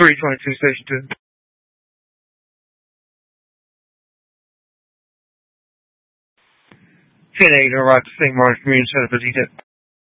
322, Station 2. Ten 8 arrived at St. Martin's Community Center for detail.